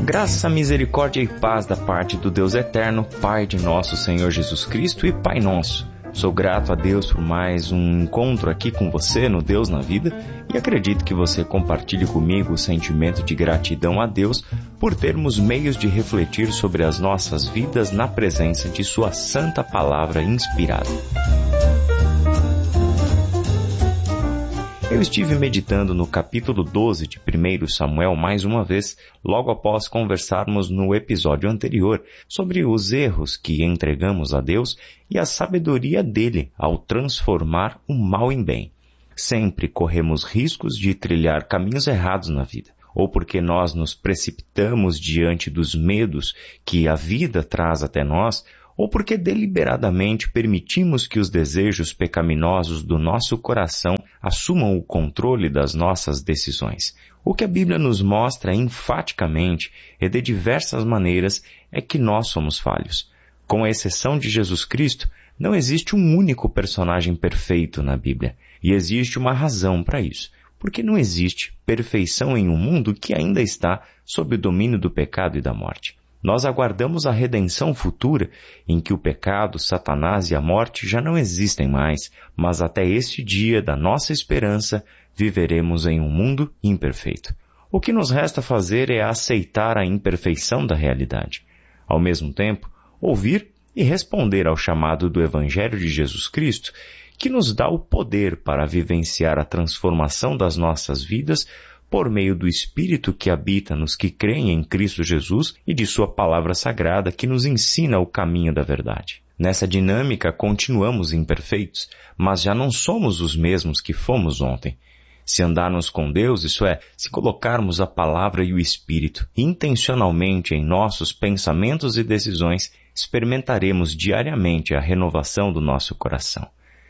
Graça, misericórdia e paz da parte do Deus eterno, Pai de nosso Senhor Jesus Cristo e Pai nosso. Sou grato a Deus por mais um encontro aqui com você no Deus na Vida e acredito que você compartilhe comigo o sentimento de gratidão a Deus por termos meios de refletir sobre as nossas vidas na presença de Sua Santa Palavra inspirada. Eu estive meditando no capítulo 12 de 1 Samuel mais uma vez, logo após conversarmos no episódio anterior sobre os erros que entregamos a Deus e a sabedoria dele ao transformar o mal em bem. Sempre corremos riscos de trilhar caminhos errados na vida, ou porque nós nos precipitamos diante dos medos que a vida traz até nós, ou porque deliberadamente permitimos que os desejos pecaminosos do nosso coração assumam o controle das nossas decisões. O que a Bíblia nos mostra enfaticamente e de diversas maneiras é que nós somos falhos. Com exceção de Jesus Cristo, não existe um único personagem perfeito na Bíblia. E existe uma razão para isso. Porque não existe perfeição em um mundo que ainda está sob o domínio do pecado e da morte. Nós aguardamos a redenção futura, em que o pecado, Satanás e a morte já não existem mais, mas até este dia da nossa esperança, viveremos em um mundo imperfeito. O que nos resta fazer é aceitar a imperfeição da realidade. Ao mesmo tempo, ouvir e responder ao chamado do Evangelho de Jesus Cristo, que nos dá o poder para vivenciar a transformação das nossas vidas por meio do Espírito que habita nos que creem em Cristo Jesus e de Sua Palavra Sagrada que nos ensina o caminho da verdade. Nessa dinâmica continuamos imperfeitos, mas já não somos os mesmos que fomos ontem. Se andarmos com Deus, isso é, se colocarmos a Palavra e o Espírito intencionalmente em nossos pensamentos e decisões, experimentaremos diariamente a renovação do nosso coração.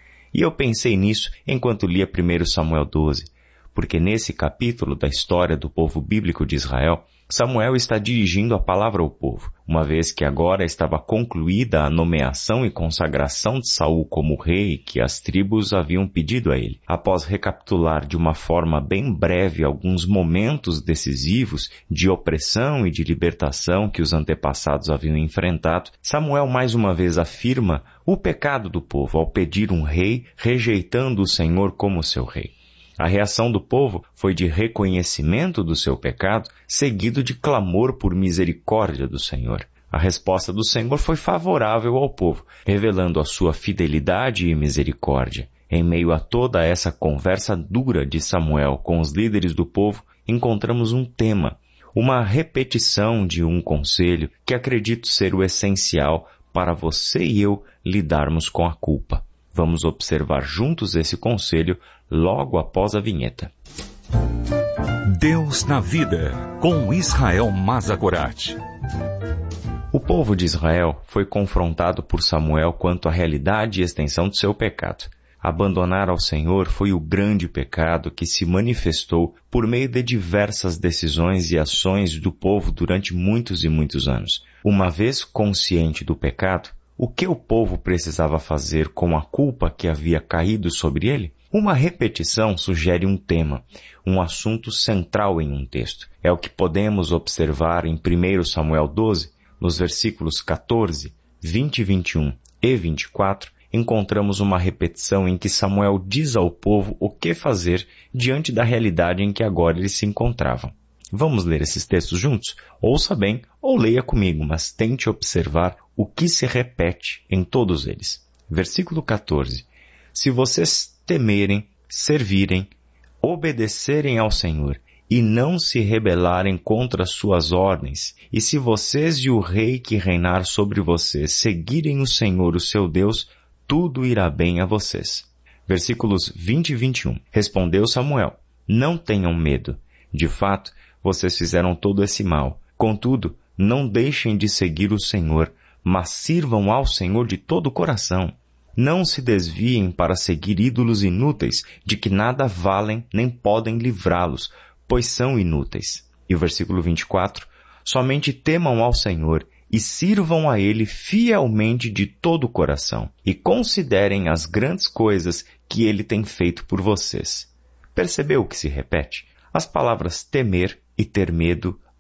E eu pensei nisso enquanto lia 1 Samuel 12. Porque nesse capítulo da história do povo bíblico de Israel, Samuel está dirigindo a palavra ao povo, uma vez que agora estava concluída a nomeação e consagração de Saul como rei que as tribos haviam pedido a ele. Após recapitular de uma forma bem breve alguns momentos decisivos de opressão e de libertação que os antepassados haviam enfrentado, Samuel mais uma vez afirma o pecado do povo ao pedir um rei, rejeitando o Senhor como seu rei. A reação do povo foi de reconhecimento do seu pecado, seguido de clamor por misericórdia do Senhor. A resposta do Senhor foi favorável ao povo, revelando a sua fidelidade e misericórdia. Em meio a toda essa conversa dura de Samuel com os líderes do povo, encontramos um tema, uma repetição de um conselho que acredito ser o essencial para você e eu lidarmos com a culpa. Vamos observar juntos esse conselho logo após a vinheta. Deus na Vida, com Israel Mazagorat. O povo de Israel foi confrontado por Samuel quanto à realidade e extensão do seu pecado. Abandonar ao Senhor foi o grande pecado que se manifestou por meio de diversas decisões e ações do povo durante muitos e muitos anos. Uma vez consciente do pecado, o que o povo precisava fazer com a culpa que havia caído sobre ele? Uma repetição sugere um tema, um assunto central em um texto. É o que podemos observar em 1 Samuel 12, nos versículos 14, 20, 21 e 24, encontramos uma repetição em que Samuel diz ao povo o que fazer diante da realidade em que agora eles se encontravam. Vamos ler esses textos juntos? Ouça bem ou leia comigo, mas tente observar o que se repete em todos eles. Versículo 14. Se vocês temerem, servirem, obedecerem ao Senhor e não se rebelarem contra suas ordens, e se vocês e o rei que reinar sobre vocês seguirem o Senhor, o seu Deus, tudo irá bem a vocês. Versículos 20 e 21. Respondeu Samuel, não tenham medo. De fato, vocês fizeram todo esse mal. Contudo, não deixem de seguir o Senhor, mas sirvam ao Senhor de todo o coração. Não se desviem para seguir ídolos inúteis, de que nada valem nem podem livrá-los, pois são inúteis. E o versículo 24, somente temam ao Senhor e sirvam a Ele fielmente de todo o coração, e considerem as grandes coisas que Ele tem feito por vocês. Percebeu o que se repete? As palavras temer e ter medo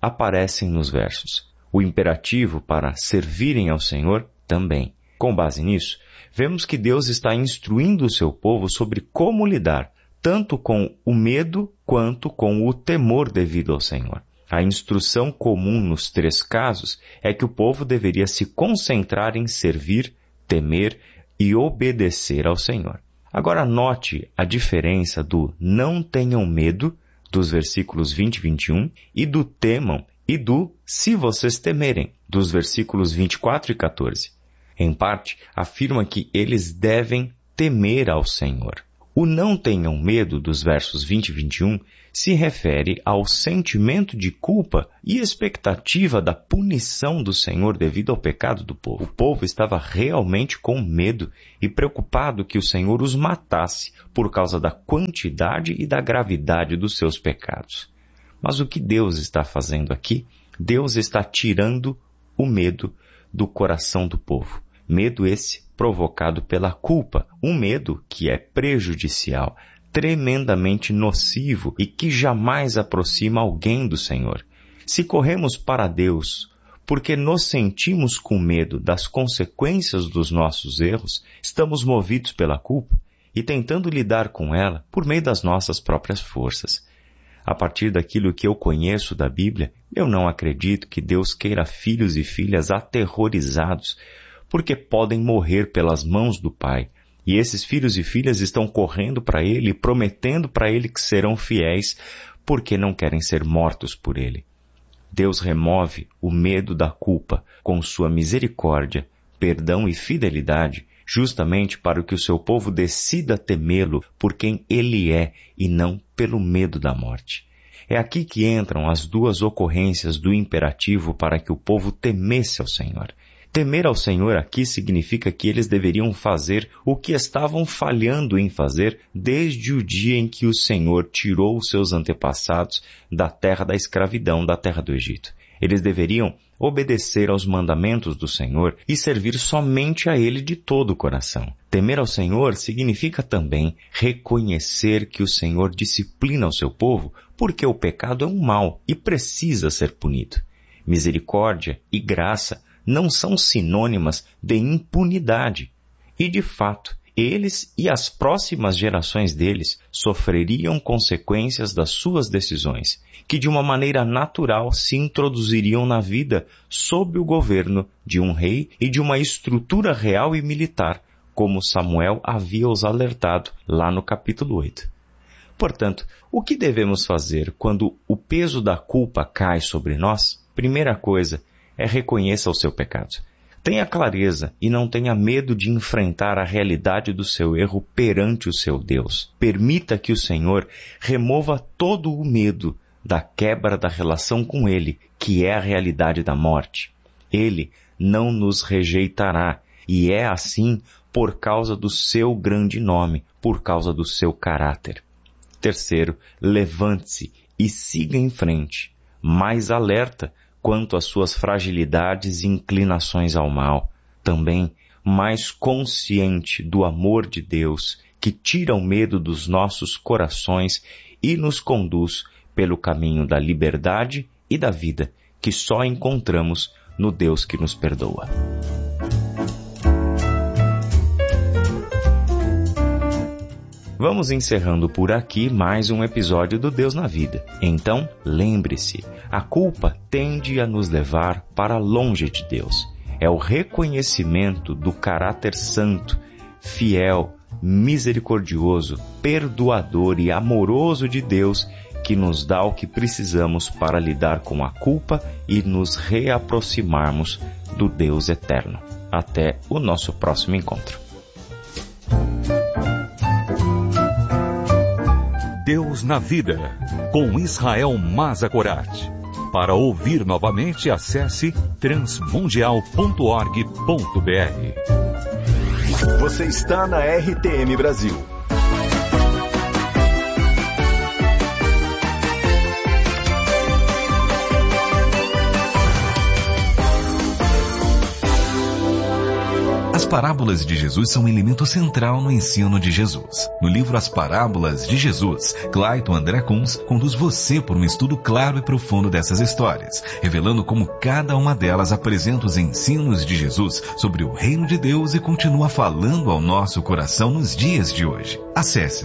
aparecem nos versos. O imperativo para servirem ao Senhor também. Com base nisso, vemos que Deus está instruindo o seu povo sobre como lidar, tanto com o medo quanto com o temor devido ao Senhor. A instrução comum nos 3 casos é que o povo deveria se concentrar em servir, temer e obedecer ao Senhor. Agora note a diferença do não tenham medo, dos versículos 20 e 21, e do temam e do se vocês temerem, dos versículos 24 e 14. Em parte, afirma que eles devem temer ao Senhor. O não tenham medo dos versos 20 e 21 se refere ao sentimento de culpa e expectativa da punição do Senhor devido ao pecado do povo. O povo estava realmente com medo e preocupado que o Senhor os matasse por causa da quantidade e da gravidade dos seus pecados. Mas o que Deus está fazendo aqui? Deus está tirando o medo do coração do povo. Medo esse provocado pela culpa, um medo que é prejudicial, tremendamente nocivo e que jamais aproxima alguém do Senhor. Se corremos para Deus porque nos sentimos com medo das consequências dos nossos erros, estamos movidos pela culpa e tentando lidar com ela por meio das nossas próprias forças. A partir daquilo que eu conheço da Bíblia, eu não acredito que Deus queira filhos e filhas aterrorizados porque podem morrer pelas mãos do Pai. E esses filhos e filhas estão correndo para Ele e prometendo para Ele que serão fiéis porque não querem ser mortos por Ele. Deus remove o medo da culpa com sua misericórdia, perdão e fidelidade, justamente para que o seu povo decida temê-lo por quem Ele é e não pelo medo da morte. É aqui que entram as 2 ocorrências do imperativo para que o povo temesse ao Senhor. Temer ao Senhor aqui significa que eles deveriam fazer o que estavam falhando em fazer desde o dia em que o Senhor tirou os seus antepassados da terra da escravidão, da terra do Egito. Eles deveriam obedecer aos mandamentos do Senhor e servir somente a Ele de todo o coração. Temer ao Senhor significa também reconhecer que o Senhor disciplina o seu povo porque o pecado é um mal e precisa ser punido. Misericórdia e graça não são sinônimas de impunidade. E, de fato, eles e as próximas gerações deles sofreriam consequências das suas decisões, que de uma maneira natural se introduziriam na vida sob o governo de um rei e de uma estrutura real e militar, como Samuel havia os alertado lá no capítulo 8. Portanto, o que devemos fazer quando o peso da culpa cai sobre nós? Primeira coisa, reconheça o seu pecado. Tenha clareza e não tenha medo de enfrentar a realidade do seu erro perante o seu Deus. Permita que o Senhor remova todo o medo da quebra da relação com Ele, que é a realidade da morte. Ele não nos rejeitará e é assim por causa do seu grande nome, por causa do seu caráter. Terceiro, levante-se e siga em frente, mais alerta quanto às suas fragilidades e inclinações ao mal, também mais consciente do amor de Deus, que tira o medo dos nossos corações e nos conduz pelo caminho da liberdade e da vida, que só encontramos no Deus que nos perdoa. Vamos encerrando por aqui mais um episódio do Deus na Vida. Então, lembre-se, a culpa tende a nos levar para longe de Deus. É o reconhecimento do caráter santo, fiel, misericordioso, perdoador e amoroso de Deus que nos dá o que precisamos para lidar com a culpa e nos reaproximarmos do Deus eterno. Até o nosso próximo encontro. Deus na Vida, com Israel Mazakorati. Para ouvir novamente, acesse transmundial.org.br. Você está na RTM Brasil. parábolas de Jesus são um elemento central no ensino de Jesus. No livro As Parábolas de Jesus, Clayton André Kunz conduz você por um estudo claro e profundo dessas histórias, revelando como cada uma delas apresenta os ensinos de Jesus sobre o reino de Deus e continua falando ao nosso coração nos dias de hoje. Acesse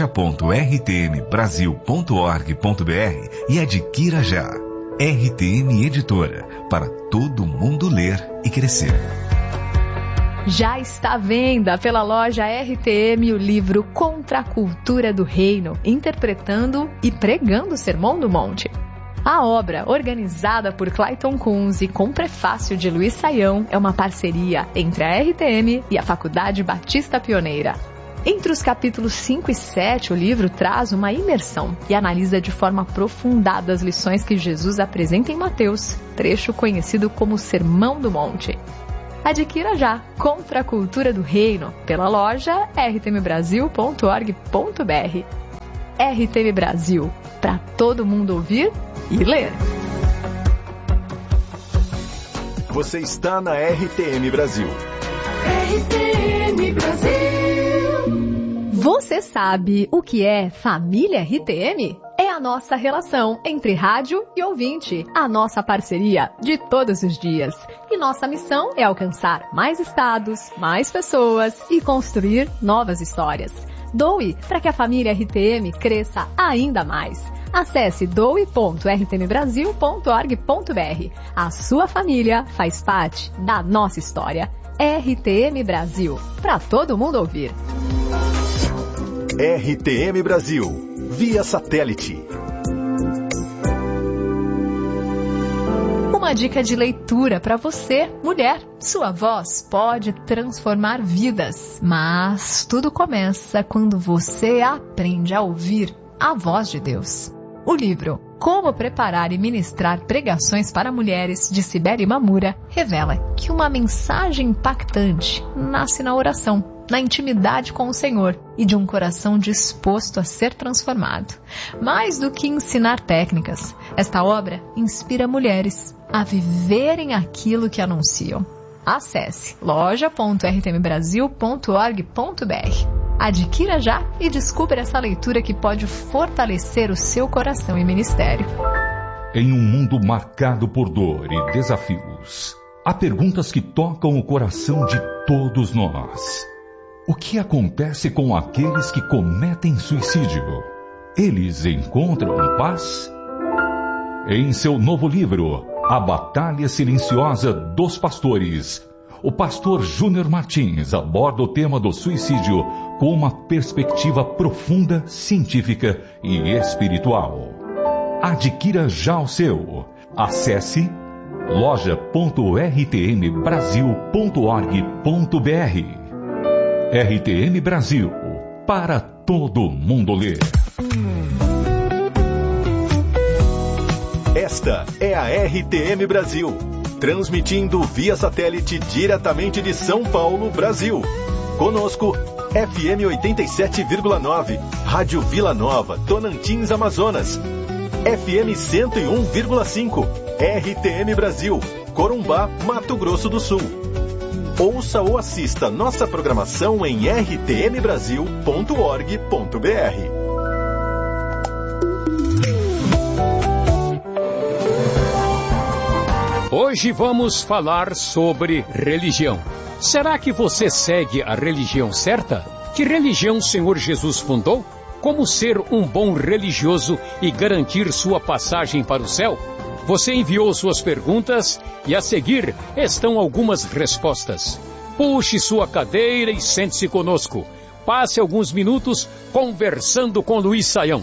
loja.rtmbrasil.org.br e adquira já. RTM Editora, para todo mundo ler e crescer. Já está à venda pela loja RTM o livro Contra a Cultura do Reino, interpretando e pregando o Sermão do Monte. A obra, organizada por Clayton Kunz e com prefácio de Luiz Saião, é uma parceria entre a RTM e a Faculdade Batista Pioneira. Entre os capítulos 5 e 7, o livro traz uma imersão e analisa de forma aprofundada as lições que Jesus apresenta em Mateus, trecho conhecido como Sermão do Monte. Adquira já Contra a Cultura do Reino pela loja rtmbrasil.org.br. RTM Brasil, para todo mundo ouvir e ler. Você está na RTM Brasil. RTM Brasil. Você sabe o que é família RTM? É a nossa relação entre rádio e ouvinte, a nossa parceria de todos os dias. E nossa missão é alcançar mais estados, mais pessoas e construir novas histórias. Doe para que a família RTM cresça ainda mais. Acesse doe.rtmbrasil.org.br. A sua família faz parte da nossa história. RTM Brasil, para todo mundo ouvir. RTM Brasil, via satélite. Uma dica de leitura para você, mulher. Sua voz pode transformar vidas, mas tudo começa quando você aprende a ouvir a voz de Deus. O livro Como Preparar e Ministrar Pregações para Mulheres, de Sibeli Mamura, revela que uma mensagem impactante nasce na oração, na intimidade com o Senhor e de um coração disposto a ser transformado. Mais do que ensinar técnicas, esta obra inspira mulheres a viverem aquilo que anunciam. Acesse loja.rtmbrasil.org.br. Adquira já e descubra essa leitura que pode fortalecer o seu coração e ministério. Em um mundo marcado por dor e desafios, há perguntas que tocam o coração de todos nós. O que acontece com aqueles que cometem suicídio? Eles encontram paz? Em seu novo livro, A Batalha Silenciosa dos Pastores, o pastor Júnior Martins aborda o tema do suicídio com uma perspectiva profunda, científica e espiritual. Adquira já o seu. Acesse loja.rtmbrasil.org.br. RTM Brasil, para todo mundo ler. Esta é a RTM Brasil, transmitindo via satélite diretamente de São Paulo, Brasil. Conosco, FM 87,9, Rádio Vila Nova, Tonantins, Amazonas. FM 101,5, RTM Brasil, Corumbá, Mato Grosso do Sul. Ouça ou assista nossa programação em rtmbrasil.org.br. Hoje vamos falar sobre religião. Será que você segue a religião certa? Que religião o Senhor Jesus fundou? Como ser um bom religioso e garantir sua passagem para o céu? Você enviou suas perguntas e a seguir estão algumas respostas. Puxe sua cadeira e sente-se conosco. Passe alguns minutos conversando com Luiz Saião.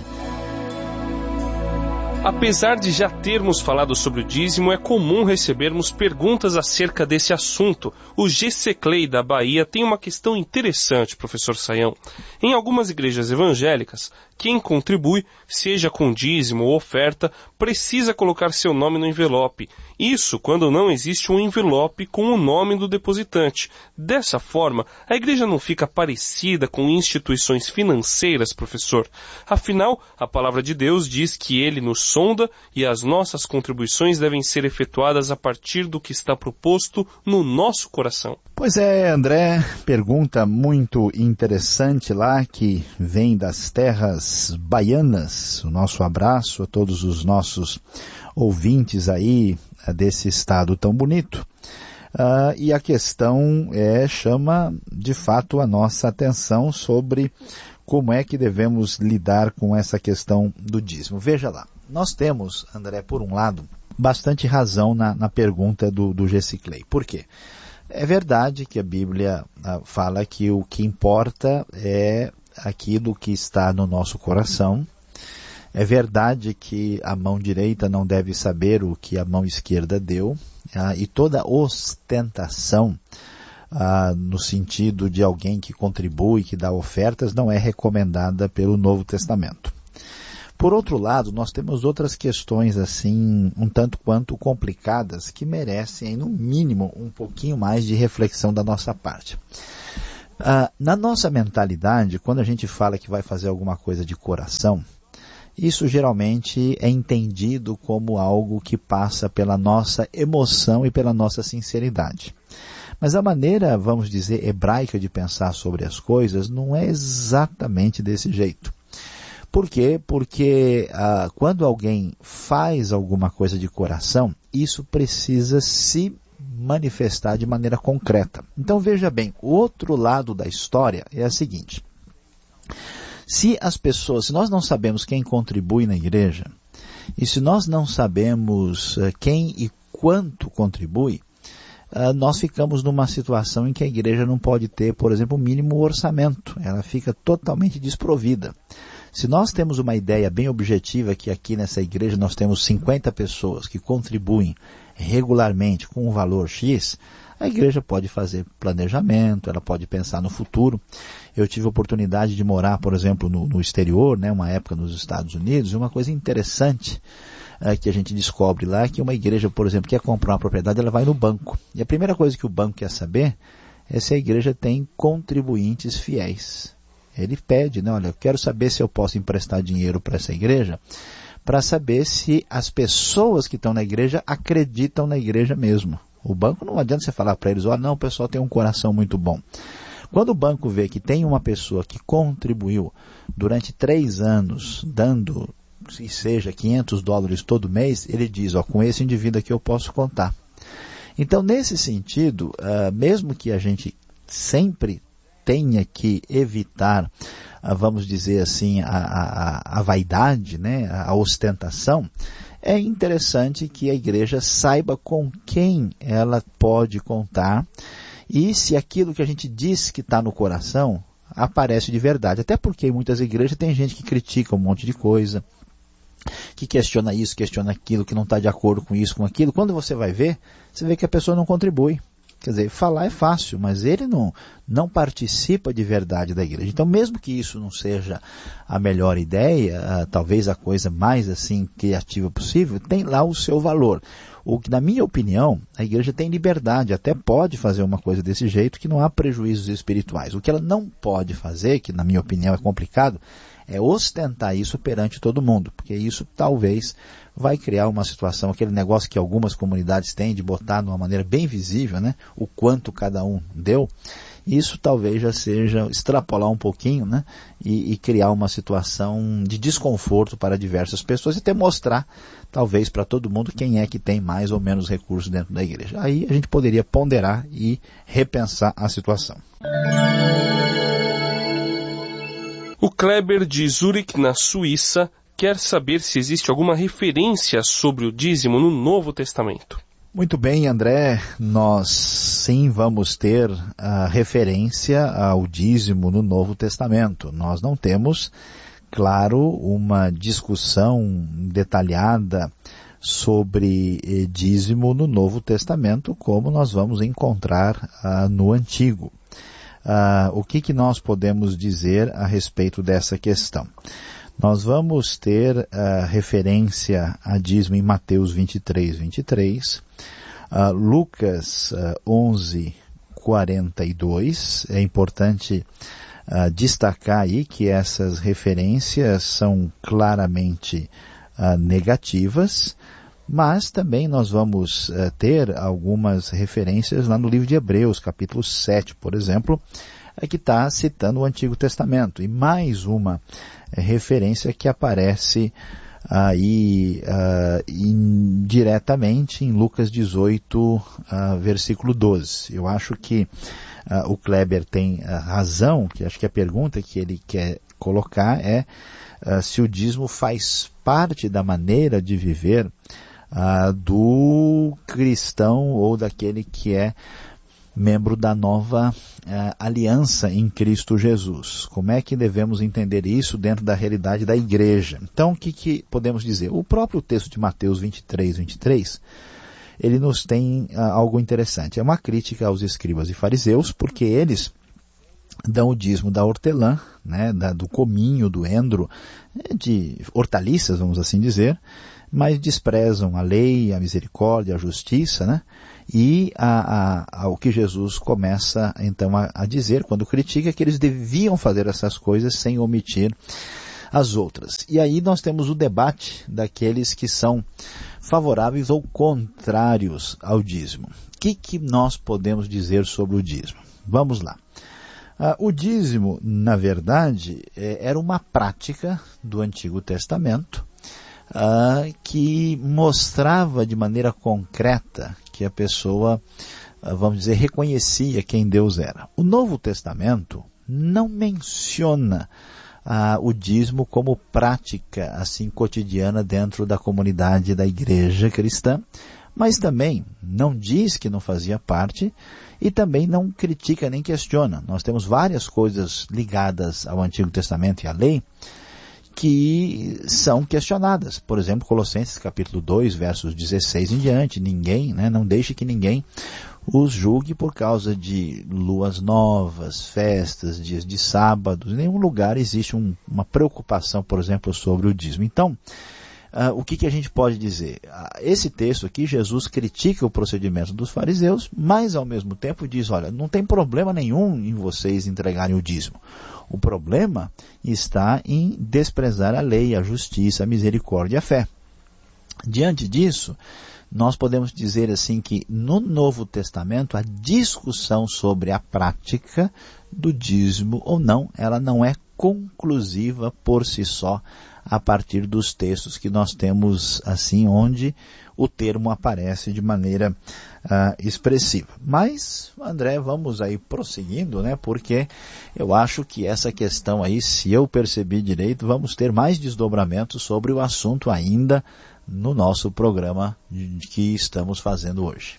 Apesar de já termos falado sobre o dízimo, é comum recebermos perguntas acerca desse assunto. O GC Clay da Bahia tem uma questão interessante, professor Saião. Em algumas igrejas evangélicas, quem contribui, seja com dízimo ou oferta, precisa colocar seu nome no envelope. Isso quando não existe um envelope com o nome do depositante. Dessa forma, a igreja não fica parecida com instituições financeiras, professor. Afinal, a palavra de Deus diz que ele nos sonda e as nossas contribuições devem ser efetuadas a partir do que está proposto no nosso coração. Pois é, André, pergunta muito interessante lá que vem das terras baianas. O nosso abraço a todos os nossos ouvintes aí desse estado tão bonito. E a questão chama de fato a nossa atenção sobre como é que devemos lidar com essa questão do dízimo. Veja lá, nós temos, André, por um lado, bastante razão na pergunta do Gesiclei. Por quê? É verdade que a Bíblia fala que o que importa é aquilo que está no nosso coração. É verdade que a mão direita não deve saber o que a mão esquerda deu. E toda ostentação, no sentido de alguém que contribui, que dá ofertas, não é recomendada pelo Novo Testamento. Por outro lado, nós temos outras questões assim, um tanto quanto complicadas, que merecem, no mínimo, um pouquinho mais de reflexão da nossa parte. Na nossa mentalidade, quando a gente fala que vai fazer alguma coisa de coração, isso geralmente é entendido como algo que passa pela nossa emoção e pela nossa sinceridade. Mas a maneira, vamos dizer, hebraica de pensar sobre as coisas não é exatamente desse jeito. Por quê? Porque quando alguém faz alguma coisa de coração, isso precisa se manifestar de maneira concreta. Então veja bem, o outro lado da história é a seguinte. Se nós não sabemos quem contribui na igreja, e se nós não sabemos quem e quanto contribui, nós ficamos numa situação em que a igreja não pode ter, por exemplo, o mínimo orçamento. Ela fica totalmente desprovida. Se nós temos uma ideia bem objetiva que aqui nessa igreja nós temos 50 pessoas que contribuem regularmente com um valor X, a igreja pode fazer planejamento, ela pode pensar no futuro. Eu tive a oportunidade de morar, por exemplo, no exterior, uma época nos Estados Unidos, e uma coisa interessante que a gente descobre lá é que uma igreja, por exemplo, quer comprar uma propriedade, ela vai no banco. E a primeira coisa que o banco quer saber é se a igreja tem contribuintes fiéis. Ele pede, olha, eu quero saber se eu posso emprestar dinheiro para essa igreja, para saber se as pessoas que estão na igreja acreditam na igreja mesmo. O banco não adianta você falar para eles, não, o pessoal tem um coração muito bom. Quando o banco vê que tem uma pessoa que contribuiu durante 3 anos, dando, se seja, $500 todo mês, ele diz, com esse indivíduo aqui eu posso contar. Então, nesse sentido, mesmo que a gente sempre tenha que evitar, vamos dizer assim, a vaidade, a ostentação, é interessante que a igreja saiba com quem ela pode contar e se aquilo que a gente diz que está no coração aparece de verdade. Até porque em muitas igrejas tem gente que critica um monte de coisa, que questiona isso, questiona aquilo, que não está de acordo com isso, com aquilo. Quando você vai ver, você vê que a pessoa não contribui. Quer dizer, falar é fácil, mas ele não participa de verdade da igreja. Então, mesmo que isso não seja a melhor ideia, talvez a coisa mais assim criativa possível, tem lá o seu valor. O que, na minha opinião, a igreja tem liberdade, até pode fazer uma coisa desse jeito, que não há prejuízos espirituais. O que ela não pode fazer, que na minha opinião é complicado, é ostentar isso perante todo mundo, porque isso talvez vai criar uma situação, aquele negócio que algumas comunidades têm de botar de uma maneira bem visível, o quanto cada um deu. Isso talvez já seja extrapolar um pouquinho, e criar uma situação de desconforto para diversas pessoas e até mostrar, talvez, para todo mundo quem é que tem mais ou menos recursos dentro da igreja. Aí a gente poderia ponderar e repensar a situação. O Kleber de Zurich, na Suíça, quer saber se existe alguma referência sobre o dízimo no Novo Testamento. Muito bem, André, nós sim vamos ter a referência ao dízimo no Novo Testamento. Nós não temos, claro, uma discussão detalhada sobre dízimo no Novo Testamento, como nós vamos encontrar no Antigo. O que nós podemos dizer a respeito dessa questão? Nós vamos ter referência a dízimo em Mateus 23, 23, Lucas 11, 42. É importante destacar aí que essas referências são claramente negativas, mas também nós vamos ter algumas referências lá no livro de Hebreus, capítulo 7, por exemplo, que está citando o Antigo Testamento. E mais uma referência que aparece aí indiretamente em Lucas 18, versículo 12. Eu acho que o Kleber tem razão, que acho que a pergunta que ele quer colocar é se o dízimo faz parte da maneira de viver do cristão ou daquele que é membro da nova aliança em Cristo Jesus. Como é que devemos entender isso dentro da realidade da igreja? Então, o que podemos dizer? O próprio texto de Mateus 23, 23, ele nos tem algo interessante. É uma crítica aos escribas e fariseus, porque eles dão o dízimo da hortelã, né, do cominho, do endro, de hortaliças, vamos assim dizer, mas desprezam a lei, a misericórdia, a justiça, né? E o que Jesus começa então a dizer quando critica é que eles deviam fazer essas coisas sem omitir as outras. E aí nós temos o debate daqueles que são favoráveis ou contrários ao dízimo. O que nós podemos dizer sobre o dízimo? Vamos lá. O dízimo, na verdade, era uma prática do Antigo Testamento que mostrava de maneira concreta que a pessoa, vamos dizer, reconhecia quem Deus era. O Novo Testamento não menciona o dízimo como prática assim cotidiana dentro da comunidade da igreja cristã, mas também não diz que não fazia parte e também não critica nem questiona. Nós temos várias coisas ligadas ao Antigo Testamento e à lei que são questionadas. Por exemplo, Colossenses capítulo 2, versos 16 em diante, não deixe que ninguém os julgue por causa de luas novas, festas, dias de sábados. Em nenhum lugar existe uma preocupação, por exemplo, sobre o dízimo. Então, o que a gente pode dizer? Esse texto aqui, Jesus critica o procedimento dos fariseus, mas ao mesmo tempo diz, olha, não tem problema nenhum em vocês entregarem o dízimo. O problema está em desprezar a lei, a justiça, a misericórdia e a fé. Diante disso, nós podemos dizer assim que no Novo Testamento a discussão sobre a prática do dízimo ou não, ela não é conclusiva por si só a partir dos textos que nós temos assim, onde o termo aparece de maneira expressiva. Mas, André, vamos aí prosseguindo, né? Porque eu acho que essa questão aí, se eu percebi direito, vamos ter mais desdobramentos sobre o assunto ainda no nosso programa que estamos fazendo hoje.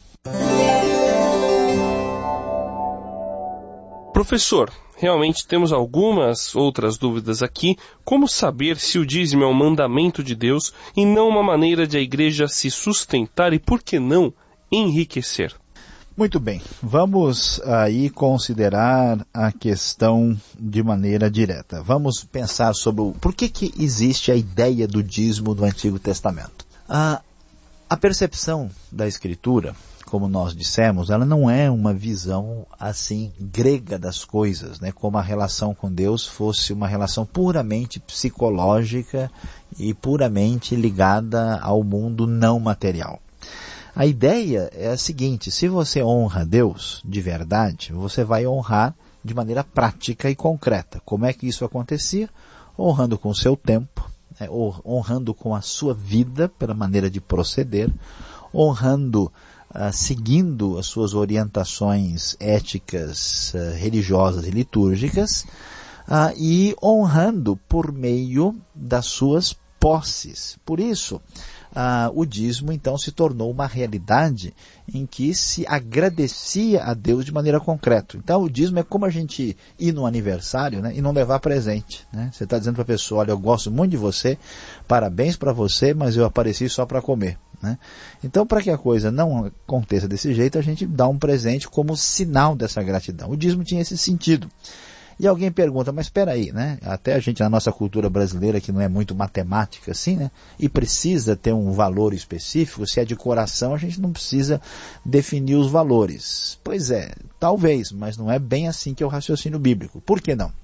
Professor, realmente temos algumas outras dúvidas aqui. Como saber se o dízimo é um mandamento de Deus e não uma maneira de a igreja se sustentar e, por que não, enriquecer? Muito bem, vamos aí considerar a questão de maneira direta. Vamos pensar sobre por que existe a ideia do dízimo no Antigo Testamento. A percepção da Escritura, como nós dissemos, ela não é uma visão assim grega das coisas, né? Como a relação com Deus fosse uma relação puramente psicológica e puramente ligada ao mundo não material. A ideia é a seguinte: se você honra Deus de verdade, você vai honrar de maneira prática e concreta. Como é que isso acontecia? Honrando com o seu tempo, honrando com a sua vida pela maneira de proceder, honrando seguindo as suas orientações éticas, religiosas e litúrgicas, e honrando por meio das suas posses. Por isso, o dízimo então se tornou uma realidade em que se agradecia a Deus de maneira concreta. Então o dízimo é como a gente ir no aniversário, né, e não levar presente, né? Você está dizendo para a pessoa, olha, eu gosto muito de você, parabéns para você, mas eu apareci só para comer, né? Então, para que a coisa não aconteça desse jeito, a gente dá um presente como sinal dessa gratidão. O dízimo tinha esse sentido. E alguém pergunta, mas espera aí, né? Até a gente, na nossa cultura brasileira, que não é muito matemática assim, né? E precisa ter um valor específico, se é de coração, a gente não precisa definir os valores. Pois é, talvez, mas não é bem assim que é o raciocínio bíblico. Por que não?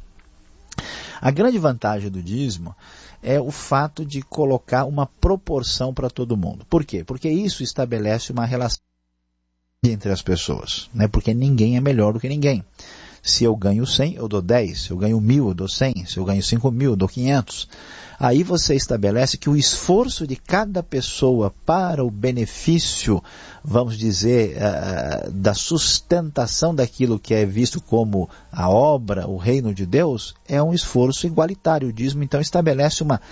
A grande vantagem do dízimo é o fato de colocar uma proporção para todo mundo. Por quê? Porque isso estabelece uma relação entre as pessoas, né? Porque ninguém é melhor do que ninguém. Se eu ganho 100, eu dou 10. Se eu ganho 1.000, eu dou 100. Se eu ganho 5.000, eu dou 500. Aí você estabelece que o esforço de cada pessoa para o benefício, vamos dizer, da sustentação daquilo que é visto como a obra, o reino de Deus, é um esforço igualitário. O dízimo, então, estabelece uma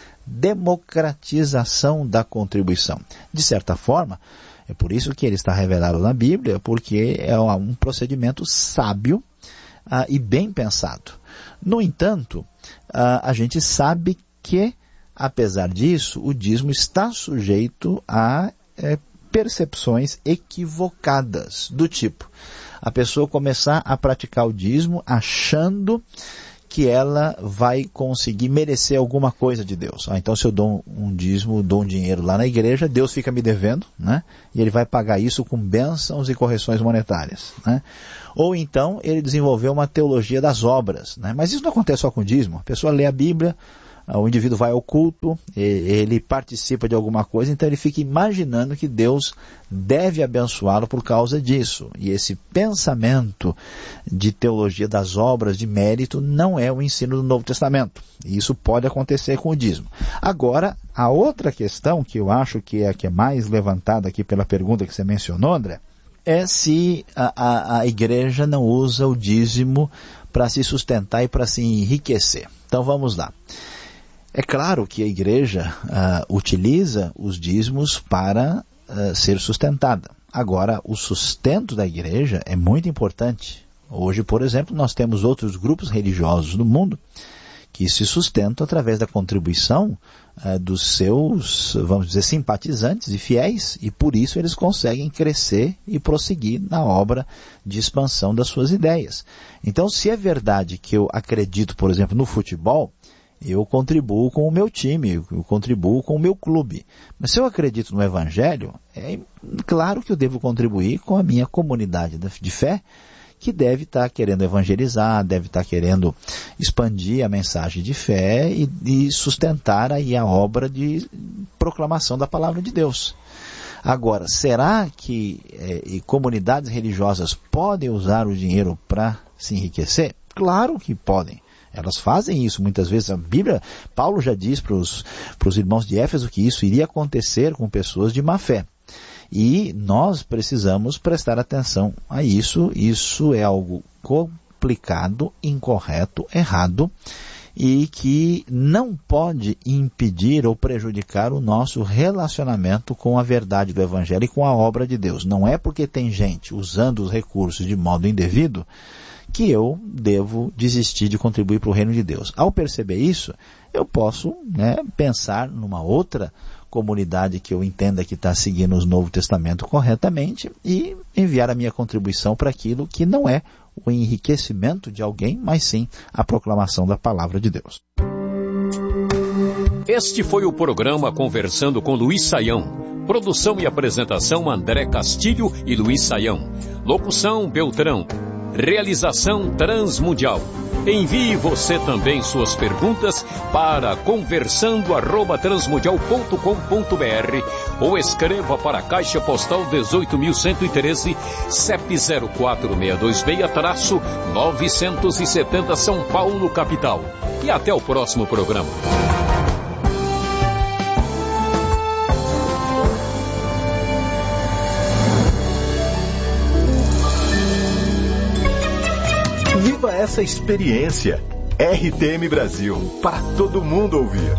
democratização da contribuição. De certa forma, é por isso que ele está revelado na Bíblia, porque é um procedimento sábio e bem pensado. No entanto, a gente sabe que, apesar disso, o dízimo está sujeito a percepções equivocadas, do tipo, a pessoa começar a praticar o dízimo achando que ela vai conseguir merecer alguma coisa de Deus. Então, se eu dou um dízimo, dou um dinheiro lá na igreja, Deus fica me devendo, né? E ele vai pagar isso com bênçãos e correções monetárias, né? Ou então, ele desenvolveu uma teologia das obras, né? Mas isso não acontece só com o dízimo. A pessoa lê a Bíblia, o indivíduo vai ao culto, ele participa de alguma coisa, então ele fica imaginando que Deus deve abençoá-lo por causa disso. E esse pensamento de teologia das obras, de mérito, não é o ensino do Novo Testamento. E isso pode acontecer com o dízimo. Agora, a outra questão que eu acho que é a que é mais levantada aqui pela pergunta que você mencionou, André, é se a igreja não usa o dízimo para se sustentar e para se enriquecer. Então vamos lá. É claro que a igreja utiliza os dízimos para ser sustentada. Agora, o sustento da igreja é muito importante. Hoje, por exemplo, nós temos outros grupos religiosos no mundo que se sustentam através da contribuição dos seus, vamos dizer, simpatizantes e fiéis, e por isso eles conseguem crescer e prosseguir na obra de expansão das suas ideias. Então, se é verdade que eu acredito, por exemplo, no futebol, eu contribuo com o meu time, eu contribuo com o meu clube. Mas se eu acredito no Evangelho, é claro que eu devo contribuir com a minha comunidade de fé, que deve estar querendo evangelizar, deve estar querendo expandir a mensagem de fé e sustentar aí a obra de proclamação da palavra de Deus. Agora, será que comunidades religiosas podem usar o dinheiro para se enriquecer? Claro que podem. Elas fazem isso muitas vezes. A Bíblia, Paulo já diz para os irmãos de Éfeso que isso iria acontecer com pessoas de má fé. E nós precisamos prestar atenção a isso. Isso é algo complicado, incorreto, errado, e que não pode impedir ou prejudicar o nosso relacionamento com a verdade do Evangelho e com a obra de Deus. Não é porque tem gente usando os recursos de modo indevido que eu devo desistir de contribuir para o reino de Deus. Ao perceber isso, eu posso pensar numa outra comunidade que eu entenda que está seguindo o Novo Testamento corretamente e enviar a minha contribuição para aquilo que não é o enriquecimento de alguém, mas sim a proclamação da palavra de Deus. Este foi o programa Conversando com Luiz Saião. Produção e apresentação André Castilho e Luiz Saião. Locução Beltrão. Realização Transmundial. Envie você também suas perguntas para conversando@transmundial.com.br ou escreva para a Caixa Postal 18.113, CEP 04626-970 São Paulo, capital. E até o próximo programa. Viva essa experiência. RTM Brasil, para todo mundo ouvir.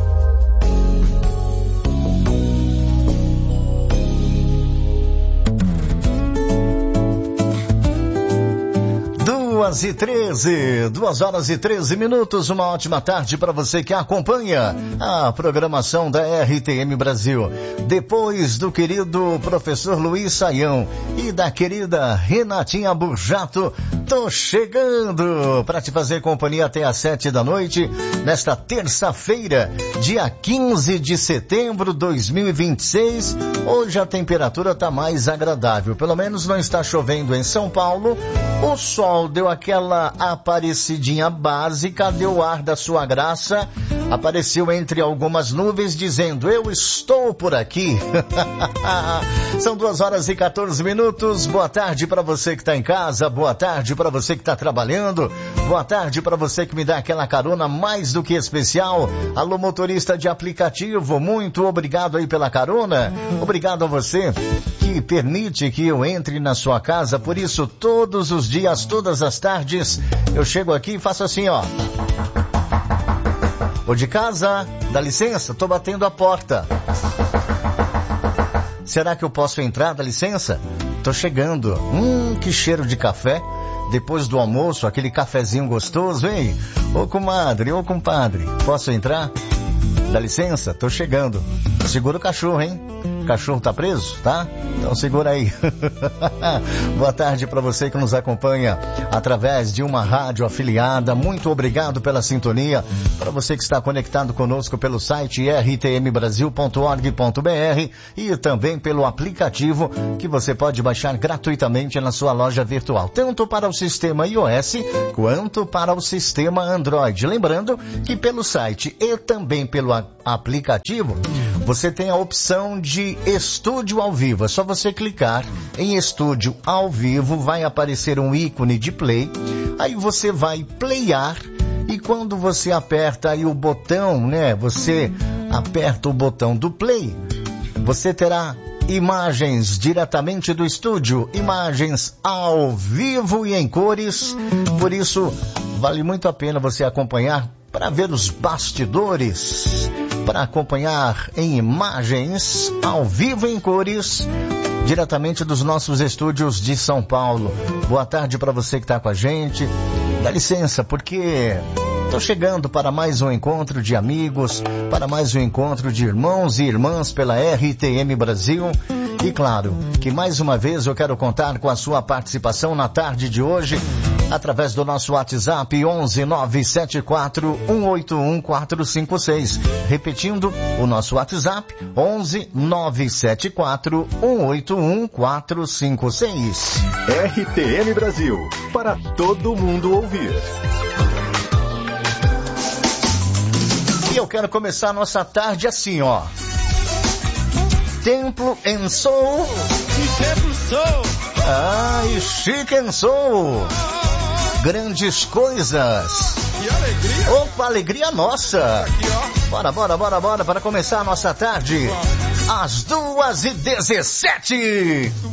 2h13, 2h13, uma ótima tarde para você que acompanha a programação da RTM Brasil. Depois do querido professor Luiz Saião e da querida Renatinha Burjato, tô chegando para te fazer companhia até às 7 da noite, nesta terça-feira, dia 15 de setembro de 2026. Hoje a temperatura tá mais agradável, pelo menos não está chovendo em São Paulo. O sol deu aquela aparecidinha básica, deu o ar da sua graça, apareceu entre algumas nuvens dizendo: eu estou por aqui. São 2h14. Boa tarde para você que está em casa, boa tarde para você que está trabalhando, boa tarde para você que me dá aquela carona mais do que especial. Alô, motorista de aplicativo, muito obrigado aí pela carona. Obrigado a você que permite que eu entre na sua casa. Por isso, todos os dias, todas as tardes, eu chego aqui e faço assim, ó. Ô de casa, dá licença, tô batendo a porta. Será que eu posso entrar? Dá licença? Tô chegando. Que cheiro de café. Depois do almoço, aquele cafezinho gostoso, hein? Ô comadre, ô compadre, posso entrar? Dá licença, tô chegando. Segura o cachorro, hein? O cachorro tá preso, tá? Então segura aí. Boa tarde para você que nos acompanha através de uma rádio afiliada. Muito obrigado pela sintonia. Para você que está conectado conosco pelo site rtmbrasil.org.br e também pelo aplicativo que você pode baixar gratuitamente na sua loja virtual, tanto para o sistema iOS quanto para o sistema Android. Lembrando que pelo site e também pelo aplicativo você tem a opção de estúdio ao vivo. É só você clicar em estúdio ao vivo, vai aparecer um ícone de play, aí você vai playar e quando você aperta aí o botão, né, você aperta o botão do play, você terá imagens diretamente do estúdio, imagens ao vivo e em cores. Por isso, vale muito a pena você acompanhar para ver os bastidores, para acompanhar em imagens ao vivo em cores, diretamente dos nossos estúdios de São Paulo. Boa tarde para você que está com a gente. Dá licença, porque estou chegando para mais um encontro de amigos, para mais um encontro de irmãos e irmãs pela RTM Brasil. E claro, que mais uma vez eu quero contar com a sua participação na tarde de hoje, através do nosso WhatsApp 11974181456. Repetindo, o nosso WhatsApp 11974181456. RTM Brasil, para todo mundo ouvir. E eu quero começar a nossa tarde assim, ó. Templo and Soul. E Chic and Soul. Grandes coisas. E alegria. Opa, alegria nossa. Aqui, ó. Bora, para começar a nossa tarde. Às 2h17.